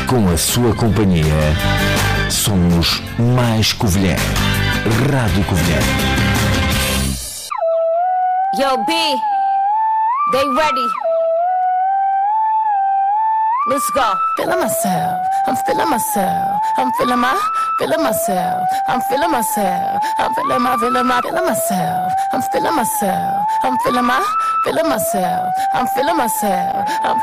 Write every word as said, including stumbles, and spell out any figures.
com a sua companhia, somos mais Covilhã. Rádio Covilhã. Yo, B, they ready. Let's go. Feeling myself, I'm feeling myself, I'm feeling my, feeling myself, I'm feeling myself, I'm feeling my, feeling my, feeling myself, I'm feeling myself, I'm feeling my, feeling myself, I'm feeling myself, I'm